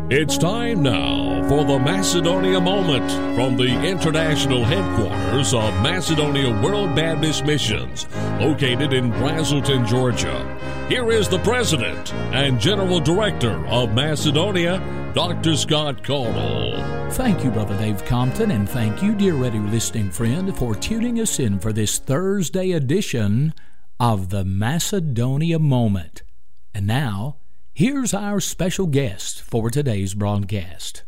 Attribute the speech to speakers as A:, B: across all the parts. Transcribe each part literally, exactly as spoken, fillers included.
A: It's time now for the Macedonia Moment from the international headquarters of Macedonia World Baptist Missions, located in Braselton, Georgia. Here is the President and General Director of Macedonia, Doctor Scott Caudill.
B: Thank you, Brother Dave Compton, and thank you, dear radio listening friend, for tuning us in for this Thursday edition of the Macedonia Moment. And now, here's our special guest for today's broadcast.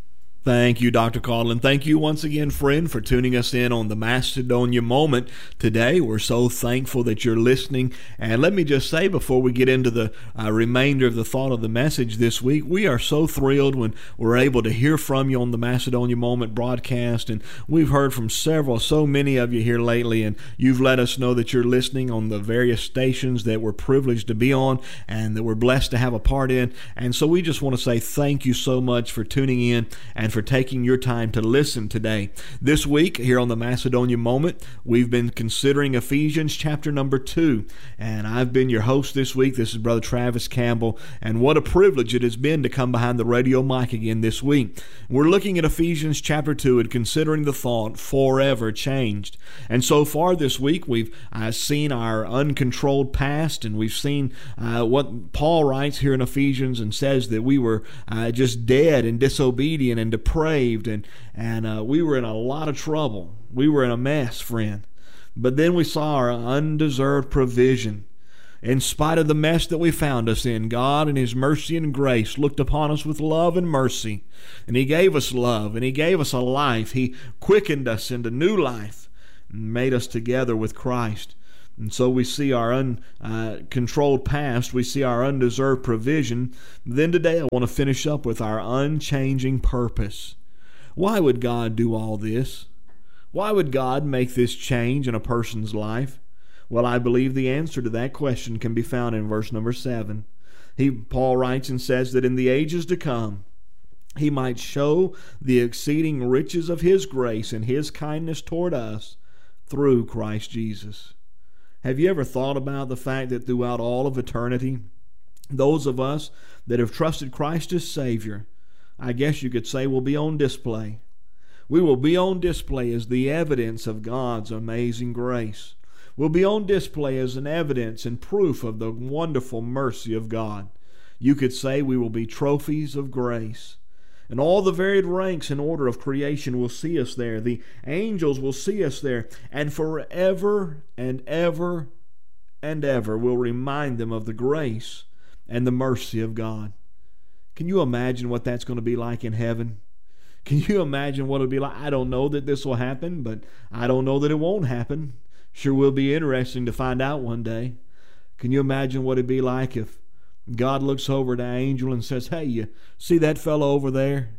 C: Thank you, Doctor Caudill, and thank you once again, friend, for tuning us in on the Macedonia Moment today. We're so thankful that you're listening. And let me just say, before we get into the uh, remainder of the thought of the message this week, we are so thrilled when we're able to hear from you on the Macedonia Moment broadcast. And we've heard from several, so many of you here lately, and you've let us know that you're listening on the various stations that we're privileged to be on and that we're blessed to have a part in. And so we just want to say thank you so much for tuning in and for taking your time to listen today. This week, here on the Macedonia Moment, we've been considering Ephesians chapter number two, and I've been your host this week. This is Brother Travis Campbell, and what a privilege it has been to come behind the radio mic again this week. We're looking at Ephesians chapter two and considering the thought, forever changed. And so far this week, we've uh, seen our uncontrolled past, and we've seen uh, what Paul writes here in Ephesians and says that we were uh, just dead and disobedient and depraved, and, and uh, we were in a lot of trouble. We were in a mess, friend. But then we saw our undeserved provision. In spite of the mess that we found us in, God in His mercy and grace looked upon us with love and mercy, and He gave us love, and He gave us a life. He quickened us into new life and made us together with Christ. And so we see our uncontrolled uh, past, we see our undeserved provision. Then today I want to finish up with our unchanging purpose. Why would God do all this? Why would God make this change in a person's life? Well, I believe the answer to that question can be found in verse number seven. He, Paul writes and says that in the ages to come, He might show the exceeding riches of His grace and His kindness toward us through Christ Jesus. Have you ever thought about the fact that throughout all of eternity, those of us that have trusted Christ as Savior, I guess you could say, will be on display. We will be on display as the evidence of God's amazing grace. We'll be on display as an evidence and proof of the wonderful mercy of God. You could say we will be trophies of grace. And all the varied ranks and order of creation will see us there. The angels will see us there. And forever and ever and ever will remind them of the grace and the mercy of God. Can you imagine what that's going to be like in heaven? Can you imagine what it'll be like? I don't know that this will happen, but I don't know that it won't happen. Sure will be interesting to find out one day. Can you imagine what it'd be like if God looks over at an angel and says, "Hey, you see that fellow over there?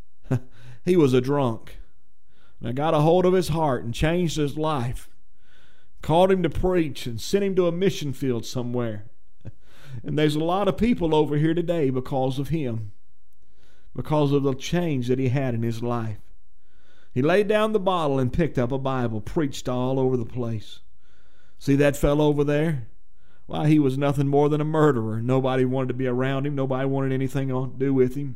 C: He was a drunk. And I got a hold of his heart and changed his life. Called him to preach and sent him to a mission field somewhere. And there's a lot of people over here today because of him, because of the change that he had in his life. He laid down the bottle and picked up a Bible, preached all over the place. See that fellow over there? Why, he was nothing more than a murderer. Nobody wanted to be around him. Nobody wanted anything to do with him.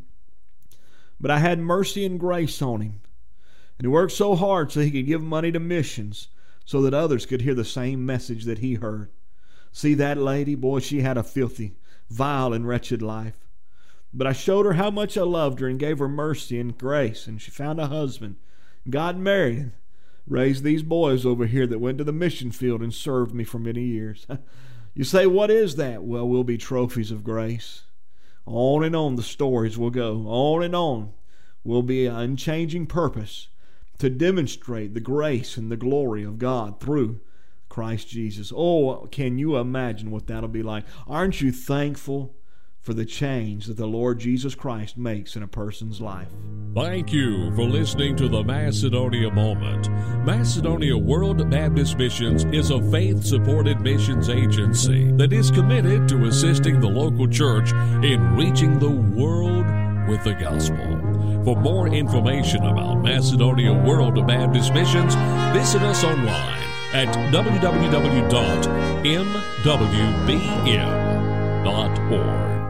C: But I had mercy and grace on him. And he worked so hard so he could give money to missions so that others could hear the same message that he heard. See that lady? Boy, she had a filthy, vile, and wretched life. But I showed her how much I loved her and gave her mercy and grace. And she found a husband, got married, and raised these boys over here that went to the mission field and served me for many years. You say, what is that? Well, we'll be trophies of grace. On and on the stories will go. On and on will be an unchanging purpose to demonstrate the grace and the glory of God through Christ Jesus. Oh, can you imagine what that'll be like? Aren't you thankful for the change that the Lord Jesus Christ makes in a person's life?
A: Thank you for listening to the Macedonia Moment. Macedonia World Baptist Missions is a faith-supported missions agency that is committed to assisting the local church in reaching the world with the gospel. For more information about Macedonia World Baptist Missions, visit us online at w w w dot m w b m dot org.